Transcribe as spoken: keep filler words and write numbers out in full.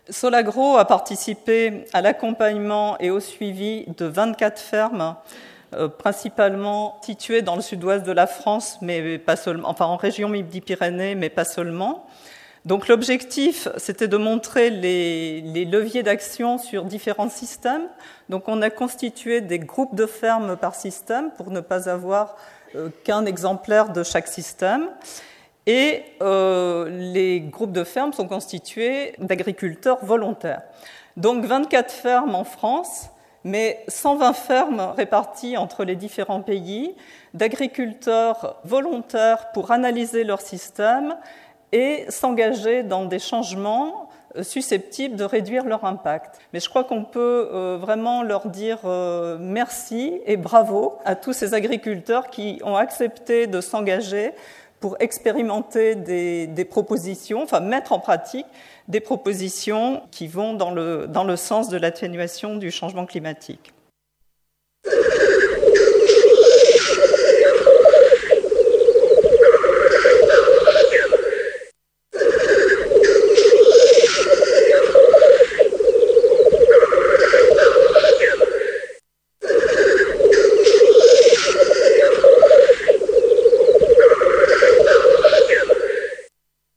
Solagro a participé à l'accompagnement et au suivi de vingt-quatre fermes, euh, principalement situées dans le sud-ouest de la France, mais pas seulement, enfin en région Midi-Pyrénées, mais pas seulement. Donc l'objectif, c'était de montrer les, les leviers d'action sur différents systèmes. Donc on a constitué des groupes de fermes par système pour ne pas avoir euh, qu'un exemplaire de chaque système. Et euh, les groupes de fermes sont constitués d'agriculteurs volontaires. Donc vingt-quatre fermes en France, mais cent vingt fermes réparties entre les différents pays, d'agriculteurs volontaires pour analyser leur système et s'engager dans des changements susceptibles de réduire leur impact. Mais je crois qu'on peut euh, vraiment leur dire euh, merci et bravo à tous ces agriculteurs qui ont accepté de s'engager pour expérimenter des, des propositions, enfin mettre en pratique des propositions qui vont dans le, dans le sens de l'atténuation du changement climatique.